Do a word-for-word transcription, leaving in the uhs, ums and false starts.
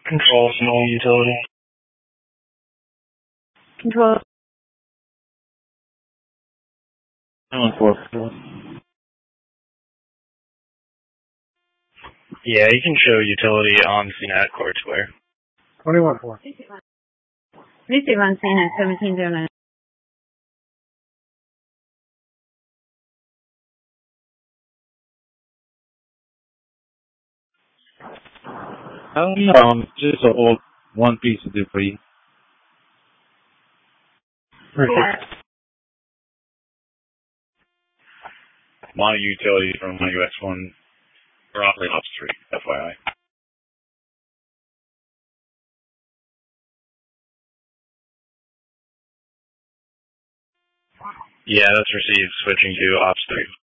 Control small utility. Control. One four four. Yeah, you can show utility on scene at Court Square. twenty-one four. Receive on scene at seventeen oh nine. Um, um, just a old one piece of debris. Monty utility from U X one, Broccoli Ops three, F Y I. Yeah, that's received. Switching to Ops three.